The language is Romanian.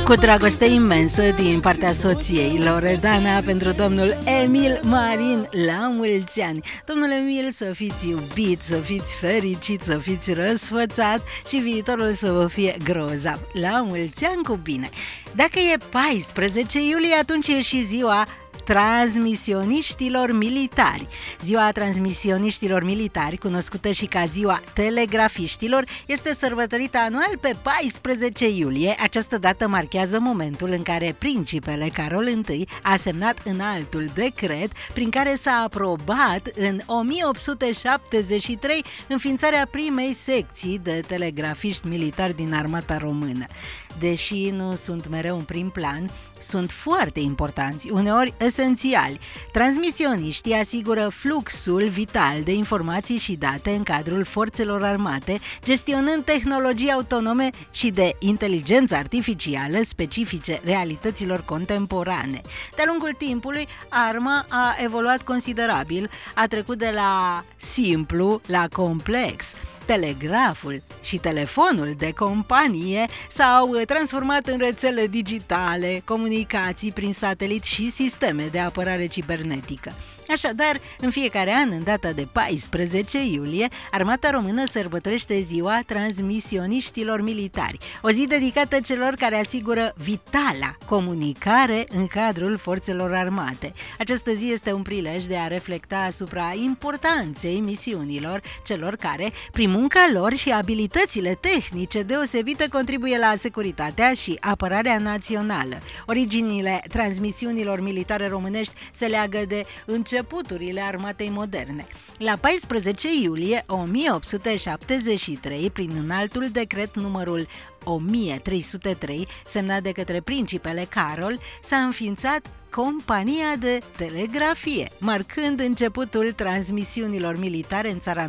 Cu dragoste imensă din partea soției Loredana pentru domnul Emil Marin, la mulți ani. Domnule Emil, să fiți iubit, să fiți fericit, să fiți răsfățat și viitorul să vă fie grozav. La mulți ani cu bine. Dacă e 14 iulie, atunci e și ziua transmisioniștilor militari. Ziua transmisioniștilor militari, cunoscută și ca ziua telegrafiștilor, este sărbătorită anual pe 14 iulie. Această dată marchează momentul în care principele Carol I a semnat înaltul decret prin care s-a aprobat în 1873 înființarea primei secții de telegrafiști militari din armata română. Deși nu sunt mereu în prim plan, sunt foarte importanți, uneori esențiali. Transmisioniștii asigură fluxul vital de informații și date în cadrul forțelor armate, gestionând tehnologii autonome și de inteligență artificială specifice realităților contemporane. De-a lungul timpului, arma a evoluat considerabil, a trecut de la simplu la complex. Telegraful și telefonul de companie s-au transformat în rețele digitale, comunicații prin satelit și sisteme de apărare cibernetică. Așadar, în fiecare an, în data de 14 iulie, Armata Română sărbătorește ziua transmisioniștilor militari, o zi dedicată celor care asigură vitala comunicare în cadrul forțelor armate. Această zi este un prilej de a reflecta asupra importanței misiunilor celor care, prin munca lor și abilitățile tehnice deosebite, contribuie la securitatea și apărarea națională. Originile transmisiunilor militare românești se leagă de începuturile armatei moderne. La 14 iulie 1873, prin înaltul decret numărul 1303, semnat de către principele Carol, s-a înființat Compania de Telegrafie, marcând începutul transmisiunilor militare în țara